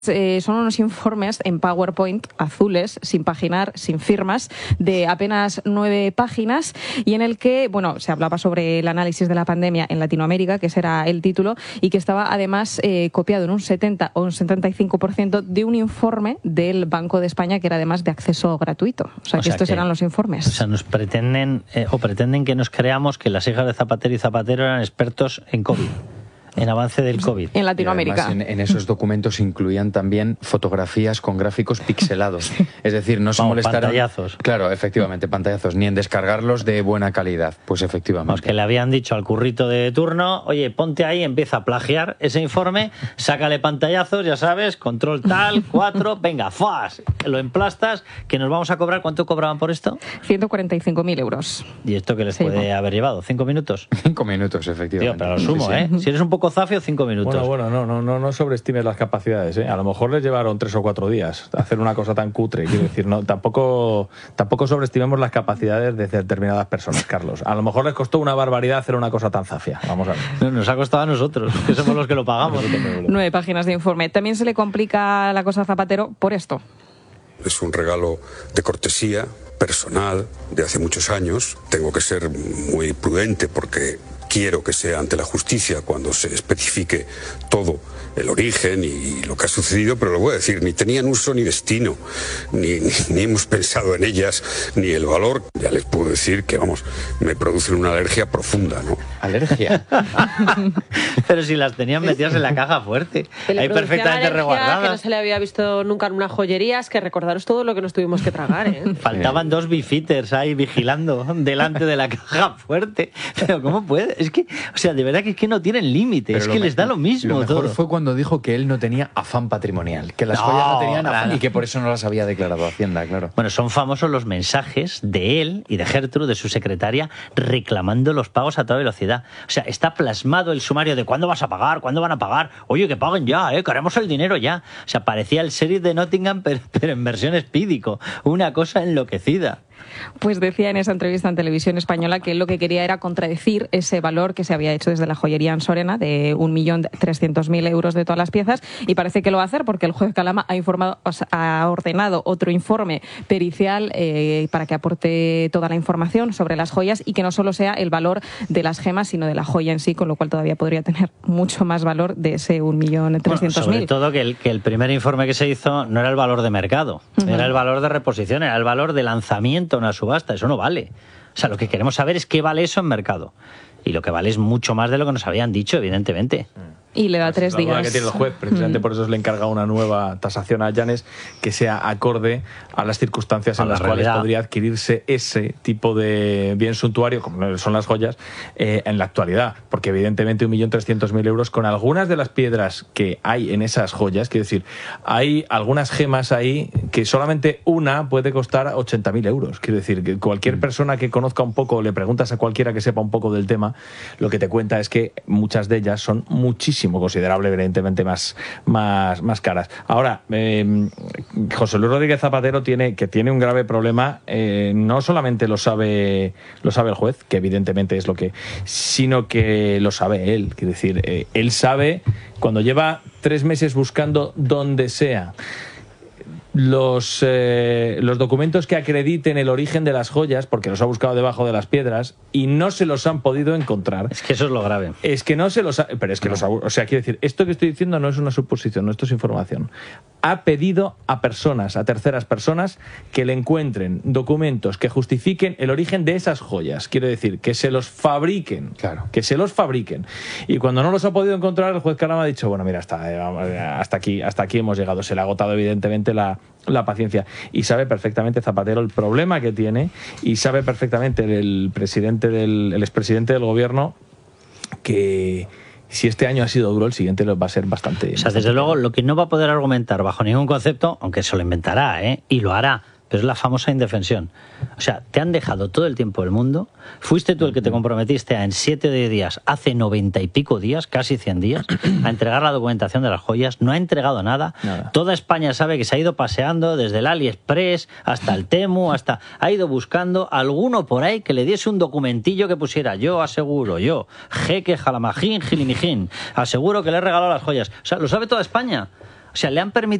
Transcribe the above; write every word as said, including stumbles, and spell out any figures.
Eh, son unos informes en PowerPoint azules, sin paginar, sin firmas, de apenas nueve páginas, y en el que, bueno, se hablaba sobre el análisis de la pandemia en Latinoamérica, que ese era el título, y que estaba además eh, copiado en un setenta o un setenta y cinco por ciento de un informe del Banco de España, que era además de acceso gratuito. O sea, o que sea estos que, eran los informes. O sea, nos pretenden, eh, o pretenden que nos creamos que las hijas de Zapatero y Zapatero eran expertos en COVID. En avance del COVID. En Latinoamérica. En, en esos documentos incluían también fotografías con gráficos pixelados. Sí. Es decir, no se Vamos, molestaron... pantallazos. Claro, efectivamente, pantallazos. Ni en descargarlos de buena calidad. Pues efectivamente. Vamos, que le habían dicho al currito de turno, oye, ponte ahí, empieza a plagiar ese informe, sácale pantallazos, ya sabes, control tal, cuatro, venga, ¡fas! Lo emplastas, que nos vamos a cobrar. ¿Cuánto cobraban por esto? ciento cuarenta y cinco mil euros. ¿Y esto qué les sí, puede bueno. haber llevado? ¿Cinco minutos? Cinco minutos, efectivamente. Tío, pero lo sumo, sí, sí. ¿eh? Si eres un poco zafio, cinco minutos. Bueno, bueno, no, no, no, no sobreestimes las capacidades, ¿eh? A lo mejor les llevaron tres o cuatro días hacer una cosa tan cutre. Quiero decir, no, tampoco, tampoco sobreestimemos las capacidades de determinadas personas, Carlos. A lo mejor les costó una barbaridad hacer una cosa tan zafia. Vamos a ver. No, nos ha costado a nosotros, que somos los que lo pagamos. Nueve páginas de informe. También se le complica la cosa a Zapatero por esto. Es un regalo de cortesía personal de hace muchos años. Tengo que ser muy prudente porque quiero que sea ante la justicia cuando se especifique todo el origen y lo que ha sucedido, pero lo voy a decir, ni tenían uso ni destino, ni, ni, ni hemos pensado en ellas, ni el valor. Ya les puedo decir que, vamos, me producen una alergia profunda, ¿no? ¿Alergia? Pero si las tenían metidas en la caja fuerte, ahí perfectamente reguardadas. Que no se le había visto nunca en una joyería, es que recordaros todo lo que nos tuvimos que tragar, ¿eh? Faltaban dos bifitters ahí vigilando delante de la caja fuerte. Pero ¿cómo puede? Es que, o sea, de verdad que es que no tienen límite, es que les da lo mismo. Lo mejor todo. fue cuando dijo que él no tenía afán patrimonial, que las no, joyas no tenían afán claro. y que por eso no las había declarado a Hacienda, claro. Bueno, son famosos los mensajes de él y de Gertrude, de su secretaria, reclamando los pagos a toda velocidad. O sea, está plasmado el sumario de cuándo vas a pagar, cuándo van a pagar. Oye, que paguen ya, eh, queremos el dinero ya. O sea, parecía el sheriff de Nottingham, pero, pero en versión espídico. Una cosa enloquecida. Pues decía en esa entrevista en Televisión Española que él lo que quería era contradecir ese valor que se había hecho desde la joyería Ansorena de un millón trescientos mil euros de todas las piezas, y parece que lo va a hacer porque el juez Calama ha informado, o sea, ha ordenado otro informe pericial eh, para que aporte toda la información sobre las joyas y que no solo sea el valor de las gemas, sino de la joya en sí, con lo cual todavía podría tener mucho más valor de ese un millón trescientos mil. Bueno, sobre todo que el, que el primer informe que se hizo no era el valor de mercado, uh-huh. era el valor de reposición, era el valor de lanzamiento en una subasta. Eso no vale. O sea, lo que queremos saber es qué vale eso en mercado. Y lo que vale es mucho más de lo que nos habían dicho, evidentemente. Y le da pues tres la días. La que tiene el juez, precisamente mm. por eso se le encarga una nueva tasación a Llanes que sea acorde a las circunstancias a en las cuales realidad. podría adquirirse ese tipo de bien suntuario, como son las joyas, eh, en la actualidad. Porque evidentemente un millón trescientos mil euros con algunas de las piedras que hay en esas joyas, quiero decir, hay algunas gemas ahí que solamente una puede costar ochenta mil euros. Quiero decir, que cualquier mm. persona que conozca un poco, le preguntas a cualquiera que sepa un poco del tema, lo que te cuenta es que muchas de ellas son muchísimas considerable, evidentemente más, más, más caras. Ahora, eh, José Luis Rodríguez Zapatero tiene que tiene un grave problema, eh, no solamente lo sabe lo sabe el juez, que evidentemente es lo que, sino que lo sabe él. Quiere decir, eh, él sabe cuando lleva tres meses buscando donde sea los, eh, los documentos que acrediten el origen de las joyas, porque los ha buscado debajo de las piedras y no se los han podido encontrar. Es que eso es lo grave. Es que no se los ha... Pero es que no. los ha... O sea, quiero decir, esto que estoy diciendo no es una suposición, no, esto es información. Ha pedido a personas, a terceras personas, que le encuentren documentos que justifiquen el origen de esas joyas. Quiero decir, que se los fabriquen. Claro. Que se los fabriquen. Y cuando no los ha podido encontrar, el juez Calama ha dicho, bueno, mira, hasta, hasta, aquí, hasta aquí hemos llegado. Se le ha agotado, evidentemente, la... la paciencia, y sabe perfectamente Zapatero el problema que tiene, y sabe perfectamente el presidente del el expresidente del gobierno que si este año ha sido duro, el siguiente va a ser bastante... O sea, bastante desde luego, lo que no va a poder argumentar bajo ningún concepto, aunque se lo inventará, ¿eh? y lo hará, pero es la famosa indefensión. O sea, te han dejado todo el tiempo del mundo, fuiste tú el que te comprometiste a en siete días, hace noventa y pico días, casi cien días, a entregar la documentación de las joyas, no ha entregado nada. nada. Toda España sabe que se ha ido paseando desde el AliExpress hasta el Temu, hasta ha ido buscando alguno por ahí que le diese un documentillo que pusiera yo aseguro, yo, jeque jalamajín, gilimijín, aseguro que le he regalado las joyas. O sea, lo sabe toda España. O sea, le han permitido